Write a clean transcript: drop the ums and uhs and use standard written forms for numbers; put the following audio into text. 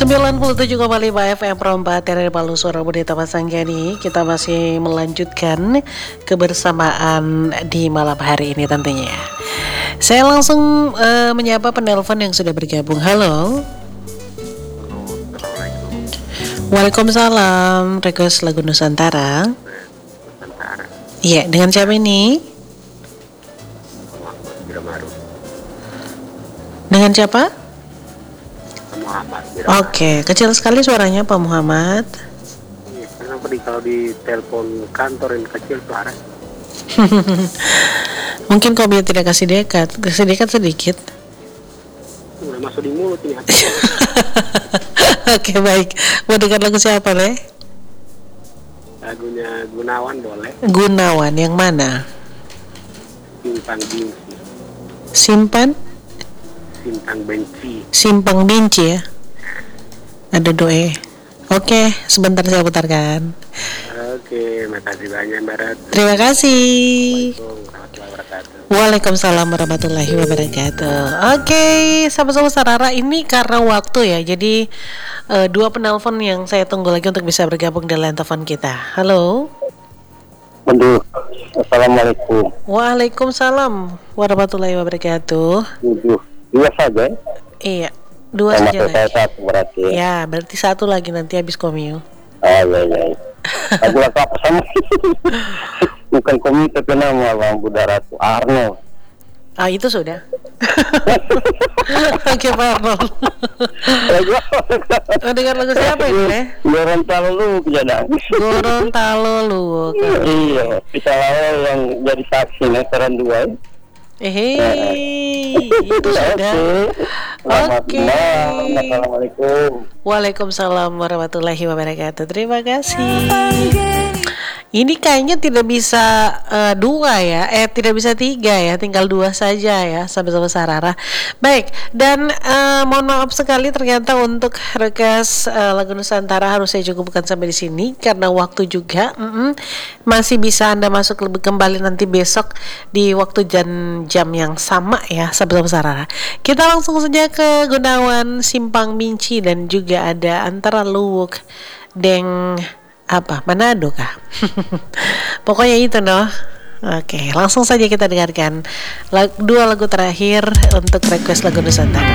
97,5 FM Perompak dari Palu Suara Budeta Pasanggani. Kita masih melanjutkan kebersamaan di malam hari ini tentunya. Saya langsung menyapa penelpon yang sudah bergabung. Halo. Waalaikumsalam. Request lagu Nusantara. Iya, dengan siapa ini? Dengan siapa? Muhammad. Oke, kecil sekali suaranya Pak Muhammad. Kenapa kalau di telepon kantor yang kecil suara? Mungkin kau biar tidak kasih dekat sedikit. Udah masuk di mulut ini. Oke, baik. Mau dengar lagu siapa, Le? Lagunya Gunawan boleh. Gunawan yang mana? Simpang Benci. Simpang Benci ya. Ada doe. Oke, sebentar saya putarkan. Oke, makasih banyak Mbak Rat. Terima kasih. Waalaikumsalam warahmatullahi wabarakatuh. Waalaikumsalam warahmatullahi wabarakatuh. Oke, sahabat-sahabat Sarara, ini karena waktu ya. Jadi dua penelpon yang saya tunggu lagi untuk bisa bergabung di line telepon kita. Halo. Aduh, assalamualaikum. Waalaikumsalam warahmatullahi wabarakatuh. Dua saja. Iya, dua sama saja saya lagi. satu berarti. Ya, berarti satu lagi nanti habis komio. Iya. Lagu apa sama? Bukan komite tapi nama Bang Budaratu Arno. Ah, itu sudah. Oke, Pak Arnold. Dengar lagu siapa ini, Le? Gorontalo lu kejadian. Gorontalo lu. Iya, kita lawan yang jadi saksi meteran 2. Itu sudah. Oke. Assalamualaikum. Waalaikumsalam warahmatullahi wabarakatuh. Terima kasih. Ini kayaknya tidak bisa dua ya, tidak bisa tiga ya, tinggal dua saja ya, sahabat-sahabat Sarara. Baik, dan mohon maaf sekali ternyata untuk request lagu Nusantara harus saya cukupkan sampai di sini karena waktu juga. Masih bisa Anda masuk lebih kembali nanti besok di waktu jam yang sama ya, sahabat-sahabat Sarara. Kita langsung saja ke Gunawan Simpang Benci dan juga ada antara Luwuk Deng Manado kah? Pokoknya itu noh. Oke, langsung saja kita dengarkan dua lagu terakhir untuk request lagu Nusantara.